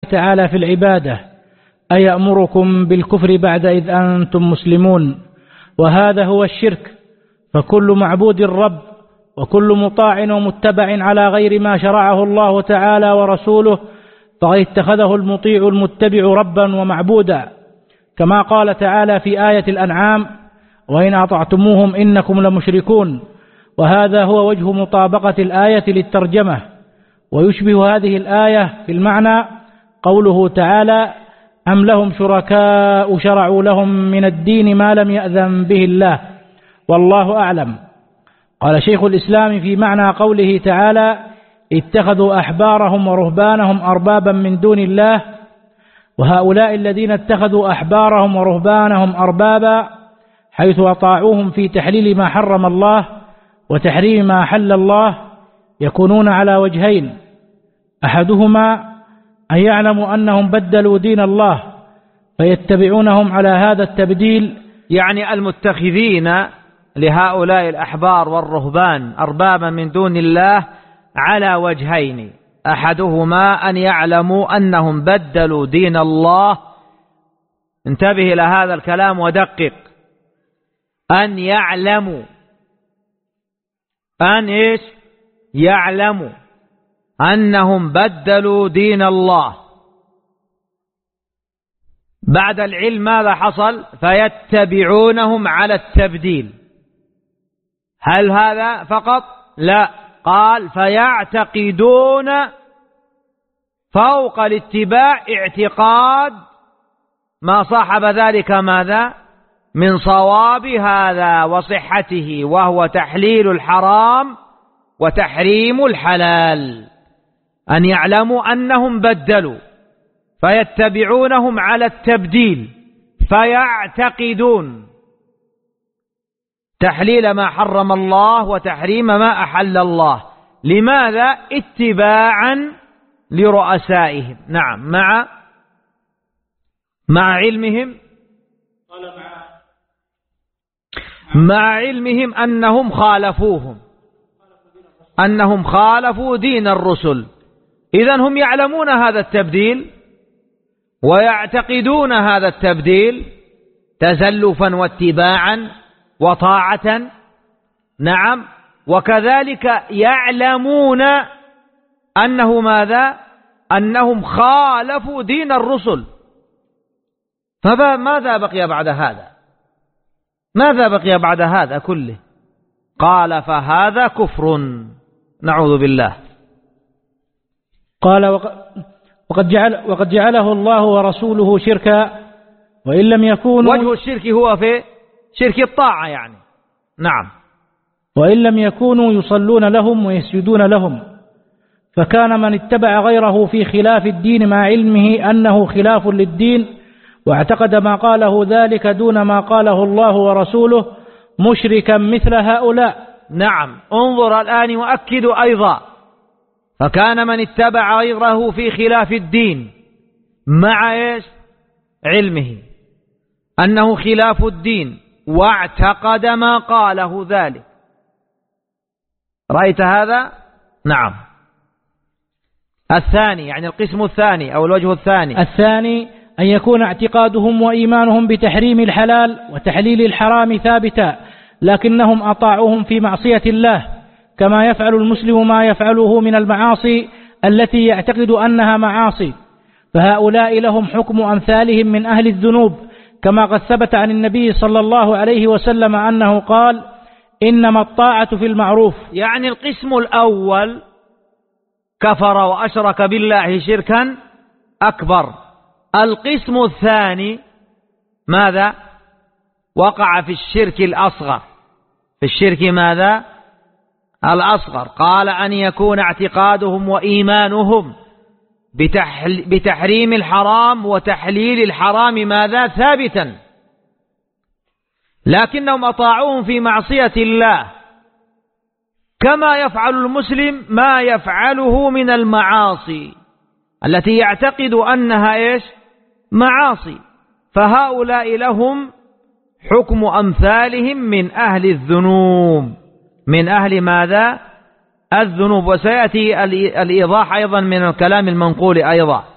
تعالى في العبادة أيأمركم بالكفر بعد إذ أنتم مسلمون، وهذا هو الشرك. فكل معبود رب، وكل مطاع ومتبع على غير ما شرعه الله تعالى ورسوله فقد اتخذه المطيع المتبع ربا ومعبودا، كما قال تعالى في آية الأنعام: وإن أطعتموهم إنكم لمشركون. وهذا هو وجه مطابقة الآية للترجمة. ويشبه هذه الآية في المعنى قوله تعالى: أم لهم شركاء شرعوا لهم من الدين ما لم يأذن به الله والله أعلم. قال شيخ الإسلام في معنى قوله تعالى: اتخذوا أحبارهم ورهبانهم أربابا من دون الله، وهؤلاء الذين اتخذوا أحبارهم ورهبانهم أربابا حيث أطاعوهم في تحليل ما حرم الله وتحريم ما أحل الله يكونون على وجهين: أحدهما أن يعلموا أنهم بدلوا دين الله فيتبعونهم على هذا التبديل، يعني المتخذين لهؤلاء الأحبار والرهبان أربابا من دون الله على وجهين: أحدهما أن يعلموا أنهم بدلوا دين الله. انتبه إلى هذا الكلام ودقق. أن يعلموا، أن إيش؟ يعلموا أنهم بدلوا دين الله. بعد العلم ماذا حصل؟ فيتبعونهم على التبديل. هل هذا فقط؟ لا، قال فيعتقدون فوق الاتباع اعتقاد ما صاحب ذلك ماذا؟ من صواب هذا وصحته، وهو تحليل الحرام وتحريم الحلال. أن يعلموا أنهم بدلوا فيتبعونهم على التبديل، فيعتقدون تحليل ما حرم الله وتحريم ما أحل الله. لماذا؟ اتباعا لرؤسائهم. نعم، مع علمهم، مع علمهم أنهم خالفوهم، أنهم خالفوا دين الرسل. إذن هم يعلمون هذا التبديل ويعتقدون هذا التبديل تزلفا واتباعا وطاعة. نعم، وكذلك يعلمون أنه ماذا؟ أنهم خالفوا دين الرسل. فماذا بقي بعد هذا؟ ماذا بقي بعد هذا كله؟ قال فهذا كفر، نعوذ بالله. قال وقد جعله الله ورسوله شركا، وإن لم يكونوا، وجه الشرك هو في شرك الطاعة يعني. نعم، وإن لم يكونوا يصلون لهم ويسجدون لهم، فكان من اتبع غيره في خلاف الدين مع علمه أنه خلاف للدين واعتقد ما قاله ذلك دون ما قاله الله ورسوله مشركا مثل هؤلاء. نعم، انظر الآن وأكد أيضا: فكان من اتبع غيره في خلاف الدين مع إيش؟ علمه أنه خلاف الدين واعتقد ما قاله ذلك. رأيت هذا؟ نعم. الثاني، يعني القسم الثاني أو الوجه الثاني أن يكون اعتقادهم وإيمانهم بتحريم الحلال وتحليل الحرام ثابتا، لكنهم أطاعوهم في معصية الله، كما يفعل المسلم ما يفعله من المعاصي التي يعتقد أنها معاصي. فهؤلاء لهم حكم أمثالهم من أهل الذنوب، كما قد ثبت عن النبي صلى الله عليه وسلم أنه قال: إنما الطاعة في المعروف. يعني القسم الأول كفر وأشرك بالله شركا أكبر. القسم الثاني ماذا؟ وقع في الشرك الأصغر. في الشرك ماذا؟ الأصغر. قال أن يكون اعتقادهم وإيمانهم بتحريم الحرام وتحليل الحرام ماذا؟ ثابتا، لكنهم أطاعوهم في معصية الله، كما يفعل المسلم ما يفعله من المعاصي التي يعتقد أنها إيش؟ معاصي. فهؤلاء لهم حكم أمثالهم من أهل الذنوب. من أهل ماذا؟ الذنوب. وسيأتي الإيضاح أيضا من الكلام المنقول أيضا.